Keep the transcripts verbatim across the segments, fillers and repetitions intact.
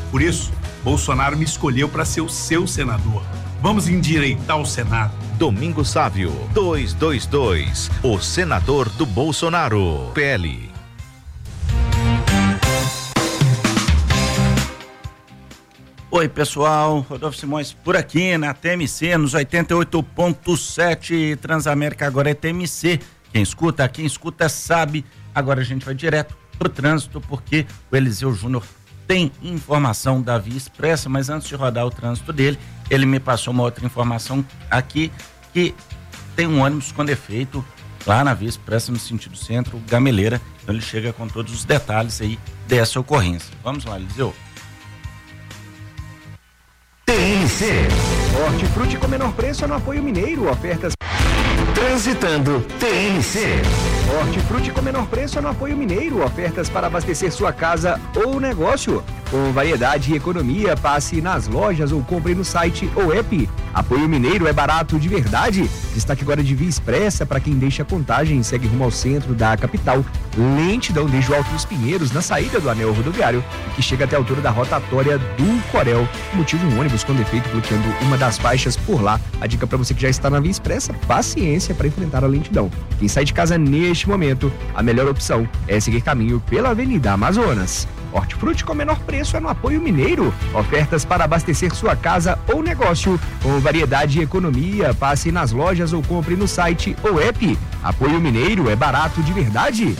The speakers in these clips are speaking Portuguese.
Por isso, Bolsonaro me escolheu para ser o seu senador. Vamos endireitar o Senado. Domingo Sávio, duzentos e vinte e dois, o senador do Bolsonaro, P L. Oi, pessoal, Rodolfo Simões por aqui na T M C, nos oitenta e oito ponto sete, Transamérica agora é T M C. Quem escuta, quem escuta sabe. Agora a gente vai direto pro trânsito, porque o Eliseu Júnior tem informação da Via Expressa, mas antes de rodar o trânsito dele, ele me passou uma outra informação aqui, que tem um ônibus com defeito lá na Via Expressa, no sentido centro, Gameleira. Então ele chega com todos os detalhes aí dessa ocorrência. Vamos lá, Eliseu. T M C. Hortifruti com menor preço no apoio mineiro. Ofertas. Transitando T M C. Hortifruti com menor preço no apoio mineiro. Ofertas para abastecer sua casa ou negócio. Com variedade e economia, passe nas lojas ou compre no site ou app. Apoio mineiro é barato de verdade. Destaque agora de Via Expressa para quem deixa a Contagem e segue rumo ao centro da capital. Lentidão desde o Alto dos Pinheiros, na saída do anel rodoviário, que chega até a altura da rotatória do Corel. Motivo um ônibus com defeito bloqueando uma das faixas por lá. A dica para você que já está na Via Expressa: paciência para enfrentar a lentidão. Quem sai de casa neste momento, a melhor opção é seguir caminho pela Avenida Amazonas. Hortifruti com menor preço é no apoio mineiro. Ofertas para abastecer sua casa ou negócio. Com variedade e economia, passe nas lojas ou compre no site ou app. Apoio mineiro é barato de verdade.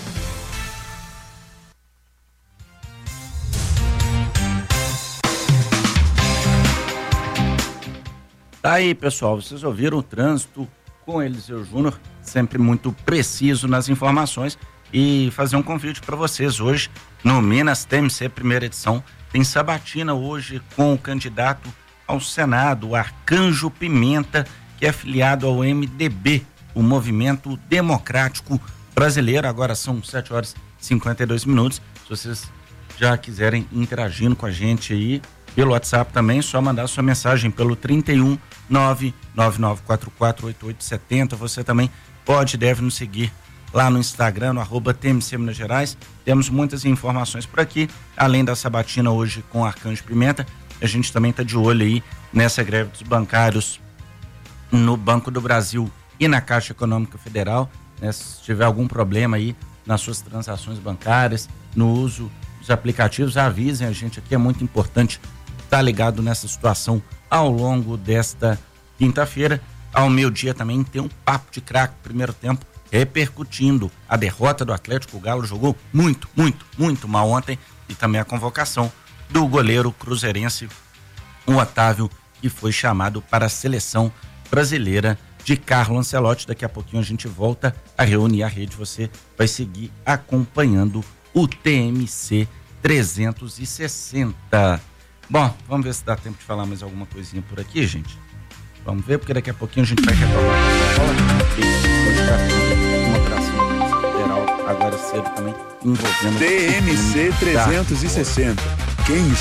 Tá aí, pessoal, vocês ouviram o trânsito com Eliseu Júnior, sempre muito preciso nas informações. E fazer um convite para vocês hoje no Minas T M C primeira edição, tem sabatina hoje com o candidato ao Senado, Arcanjo Pimenta, que é afiliado ao M D B, o Movimento Democrático Brasileiro. Agora são sete horas e cinquenta e dois minutos. Se vocês já quiserem interagindo com a gente aí pelo WhatsApp também, só mandar sua mensagem pelo trinta e um, nove nove nove quatro quatro oito oito sete zero. Você também pode e deve nos seguir lá no Instagram, no arroba T M C Minas Gerais. Temos muitas informações por aqui, além da sabatina hoje com Arcanjo Pimenta. A gente também está de olho aí nessa greve dos bancários no Banco do Brasil e na Caixa Econômica Federal, né? Se tiver algum problema aí nas suas transações bancárias, no uso dos aplicativos, avisem a gente aqui, é muito importante estar ligado nessa situação ao longo desta quinta-feira. Ao meio-dia também tem um papo de craque, primeiro tempo, repercutindo a derrota do Atlético. O Galo jogou muito, muito, muito mal ontem, e também a convocação do goleiro cruzeirense, o Otávio, que foi chamado para a seleção brasileira de Carlo Ancelotti. Daqui a pouquinho a gente volta a reunir a rede, você vai seguir acompanhando o T M C trezentos e sessenta. Bom, vamos ver se dá tempo de falar mais alguma coisinha por aqui, gente. Vamos ver, porque daqui a pouquinho a gente vai retornar uma operação federal agora cedo também envolvendo T M C trezentos e sessenta. Quem